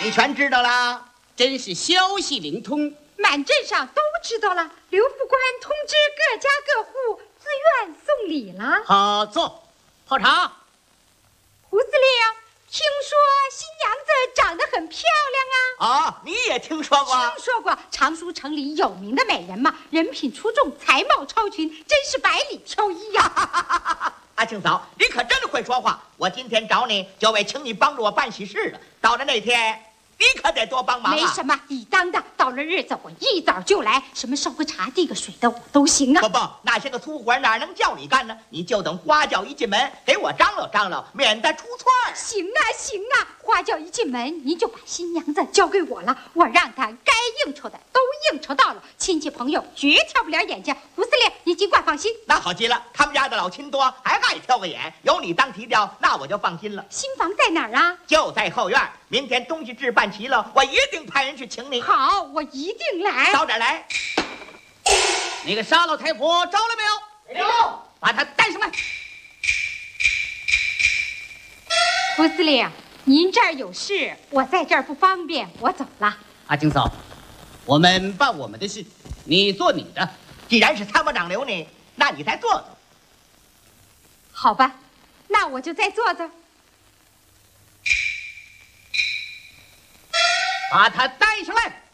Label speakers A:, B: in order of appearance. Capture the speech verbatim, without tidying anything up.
A: 你全知道了，
B: 真是消息灵通，
C: 满镇上都知道了。刘副官通知各家各户自愿送礼了。
B: 好，坐，泡茶。
C: 胡司令，听说新娘子长得很漂亮
A: 啊！啊，你也听说过？
C: 听说过，常书城里有名的美人嘛，人品出众，才貌超群，真是百里挑一呀、
A: 啊！阿庆嫂，你可真会说话！我今天找你，就为请你帮助我办喜事了。到了那天，你可得多帮忙啊！
C: 没什么，你当的。到了日子，我一早就来，什么烧个茶、递个水的，我都行啊。
A: 不不，那些个粗活哪能叫你干呢？你就等花轿一进门，给我张罗张罗，免得出错。
C: 行啊行啊，花轿一进门，您就把新娘子交给我了，我让她该应酬的都应酬到了，亲戚朋友绝挑不了眼睛。胡司令，你尽管放心。
A: 那好极了，他们家的老亲多，还爱挑个眼，有你当提调，那我就放心了。
C: 新房在哪儿啊？
A: 就在后院。明天东西置办齐了，我一定派人去请你。
C: 好，我一定来。
A: 早点来。
B: 那个沙老太婆招了没有？
A: 没有。
B: 把她带上来。
C: 胡司令，您这儿有事，我在这儿不方便，我走了。
B: 阿青嫂，我们办我们的事，你做你的。
A: 既然是参谋长留你，那你再坐坐。
C: 好吧，那我就再坐坐。
B: 把他带上来。